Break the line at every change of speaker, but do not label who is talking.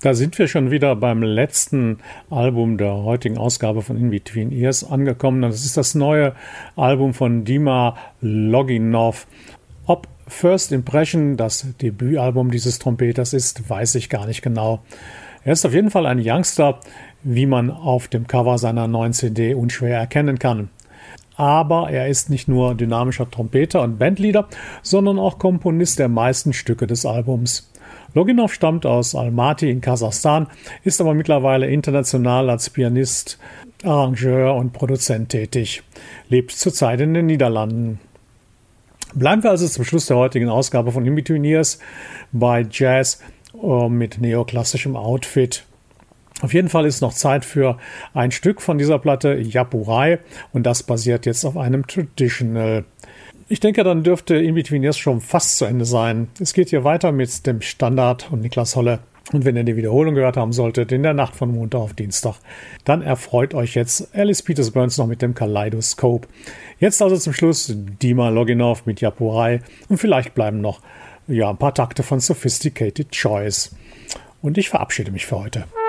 Da sind wir schon wieder beim letzten Album der heutigen Ausgabe von In Between Ears angekommen. Das ist das neue Album von Dima Loginov. Ob First Impression das Debütalbum dieses Trompeters ist, weiß ich gar nicht genau. Er ist auf jeden Fall ein Youngster, wie man auf dem Cover seiner neuen CD unschwer erkennen kann. Aber er ist nicht nur dynamischer Trompeter und Bandleader, sondern auch Komponist der meisten Stücke des Albums. Loginov stammt aus Almaty in Kasachstan, ist aber mittlerweile international als Pianist, Arrangeur und Produzent tätig, lebt zurzeit in den Niederlanden. Bleiben wir also zum Schluss der heutigen Ausgabe von In Between Ears bei Jazz mit neoklassischem Outfit. Auf jeden Fall ist noch Zeit für ein Stück von dieser Platte, Yapurei, und das basiert jetzt auf einem Traditional. Ich denke, dann dürfte In Between Ears schon fast zu Ende sein. Es geht hier weiter mit dem Standard und Niklas Holle. Und wenn ihr die Wiederholung gehört haben solltet, in der Nacht von Montag auf Dienstag, dann erfreut euch jetzt Alice Peters Burns noch mit dem Kaleidoskop. Jetzt also zum Schluss Dima Loginov mit Yapurei und vielleicht bleiben noch ein paar Takte von Sophisticated Choice. Und ich verabschiede mich für heute.